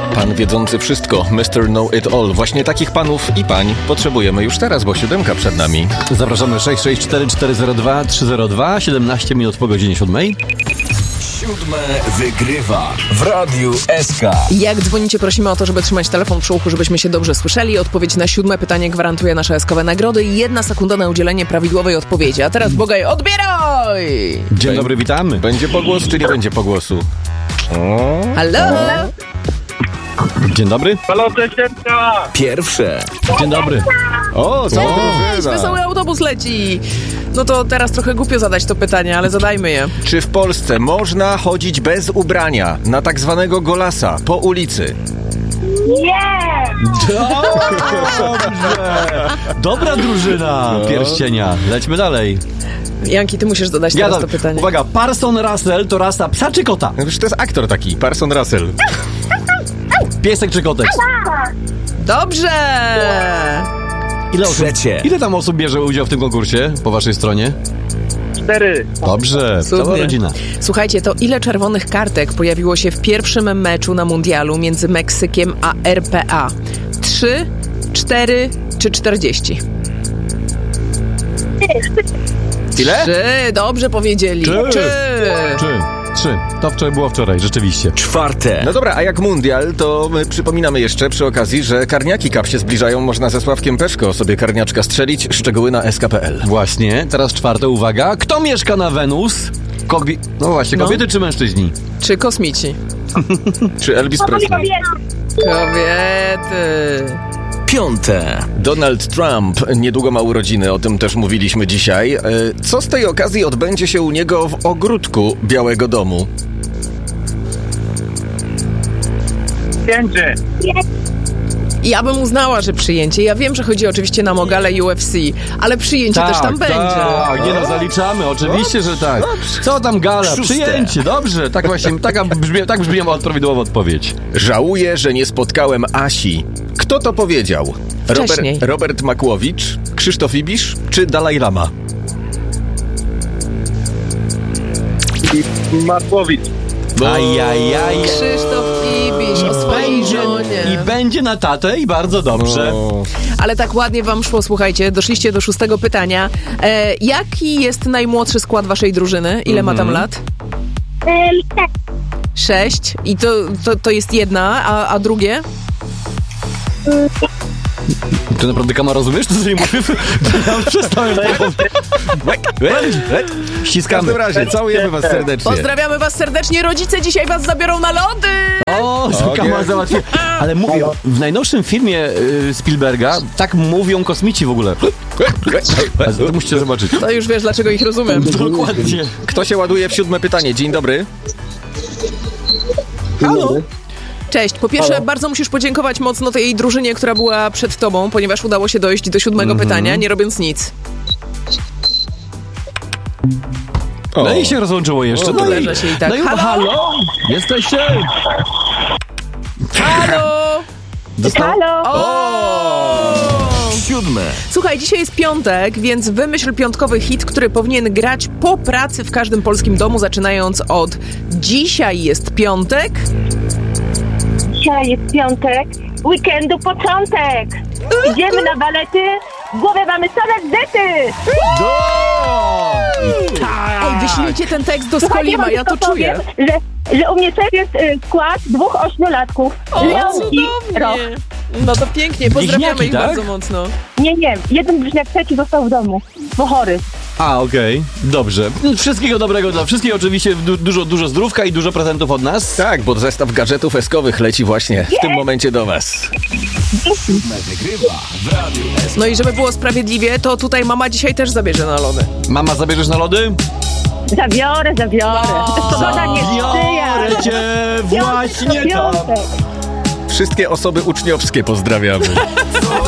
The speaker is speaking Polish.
Pan wiedzący wszystko, Mr. Know It All. Właśnie takich panów i pań potrzebujemy już teraz, bo 7 przed nami. Zapraszamy 664-402-302, 17 minut po godzinie 7. 7 wygrywa w Radiu SK. Jak dzwonicie, prosimy o to, żeby trzymać telefon przy uchu, żebyśmy się dobrze słyszeli. Odpowiedź na 7 pytanie gwarantuje nasze SK-owe nagrody i 1 sekunda na udzielenie prawidłowej odpowiedzi. A teraz Bogaj, odbieraj! Dzień dobry, witamy. Będzie pogłos, czy nie będzie pogłosu? Halo? Dzień dobry. Halo, Cześcienka! Pierwsze. Dzień dobry. O, co Cześć, drużyna. wesoły autobus leci! No to teraz trochę głupio zadać to pytanie, ale zadajmy je. Czy w Polsce można chodzić bez ubrania na tak zwanego golasa po ulicy? Dobrze. Dobra drużyna pierścienia. Lećmy dalej. Janki, ty musisz zadać teraz to pytanie. Uwaga, Parson Russell to rasa psa czy kota? No przecież to jest aktor taki, Parson Russell. Piesek czy kotek? Dobrze! Trzecie. Ile tam osób bierze udział w tym konkursie po waszej stronie? 4. Dobrze, cała Cudnie. rodzina. Słuchajcie, to ile czerwonych kartek pojawiło się w pierwszym meczu na mundialu między Meksykiem a RPA? 3, 4 czy 40? Ile? 3, dobrze powiedzieli. Trzy. To wczoraj było wczoraj, rzeczywiście. Czwarte. No dobra, a jak mundial, to my przypominamy jeszcze przy okazji, że Karniaki Cup się zbliżają. Można ze Sławkiem Peszko sobie karniaczka strzelić. Szczegóły na sk.pl. Właśnie, teraz czwarte, uwaga. Kto mieszka na Wenus? No właśnie, kobiety czy mężczyźni? Czy kosmici? Czy Elvis Presley? Kobiety. Piąte. Donald Trump niedługo ma urodziny, o tym też mówiliśmy dzisiaj. Co z tej okazji odbędzie się u niego w ogródku Białego Domu? Pięcie. Ja bym uznała, że przyjęcie. Ja wiem, że chodzi oczywiście na Mogale UFC, ale przyjęcie też tam będzie. Tak, nie no, zaliczamy, oczywiście, że tak. Co tam gala? Szóste. Przyjęcie, dobrze. Tak właśnie, tak brzmi prawidłowa odpowiedź. Żałuję, że nie spotkałem Asi. Kto to powiedział? Wcześniej. Robert Makłowicz, Krzysztof Ibisz czy Dalaj Lama? Markowicz. Ajajaj. Krzysztof Ibisz o swojej żonie. I będzie na tatę i bardzo dobrze. O, Ale tak ładnie wam szło, słuchajcie, doszliście do 6 pytania. Jaki jest najmłodszy skład waszej drużyny? Ile ma tam lat? 6. I to jest jedna, a drugie? Ty naprawdę, Kama, rozumiesz, to co nie mówię? Ja przestałem. w Ściskamy. każdym razie, całujemy was serdecznie. Pozdrawiamy was serdecznie, rodzice dzisiaj was zabiorą na lody! O, Kama załatwi. Ale mówię, w najnowszym filmie Spielberga tak mówią kosmici w ogóle. To musicie zobaczyć. To już wiesz, dlaczego ich rozumiem. Dokładnie. Kto się ładuje w 7 pytanie? Dzień dobry. Halo? Cześć, po pierwsze bardzo musisz podziękować mocno tej drużynie, która była przed tobą, ponieważ udało się dojść do 7 pytania, nie robiąc nic. No i się rozłączyło jeszcze. No Leżę się i tak. no i halo? Jesteście? Halo! Halo! O! 7. Słuchaj, dzisiaj jest piątek, więc wymyśl piątkowy hit, który powinien grać po pracy w każdym polskim domu, zaczynając od dzisiaj jest piątek. Dzisiaj jest piątek, weekendu początek. Idziemy na balety, w głowie mamy same zety. Ej, wyślijcie ten tekst do Słuchajcie, Skolima, wam ja to tylko czuję. powiem, że u mnie też jest skład 2 8-latków. Leon i Rok. Cudownie. No to pięknie, pozdrawiamy Bliźniaki, ich tak? bardzo mocno. Nie, jeden bliźniak trzeci został w domu, bo chory. A, okej. Dobrze. Wszystkiego dobrego dla wszystkich. Oczywiście dużo zdrówka i dużo prezentów od nas. Tak, bo zestaw gadżetów eskowych leci właśnie w tym momencie do was. Wygrywa w Radiu SK. No i żeby było sprawiedliwie, to tutaj mama dzisiaj też zabierze na lody. Mama, zabierzesz na lody? Zabiorę. Pogoda nie sprzyja. Biorę cię właśnie tam. Piątek. Wszystkie osoby uczniowskie pozdrawiamy.